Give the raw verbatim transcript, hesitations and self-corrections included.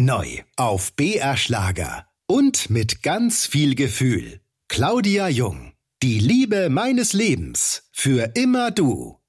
Neu auf B R Schlager und mit ganz viel Gefühl. Claudia Jung. Die Liebe meines Lebens. Für immer du.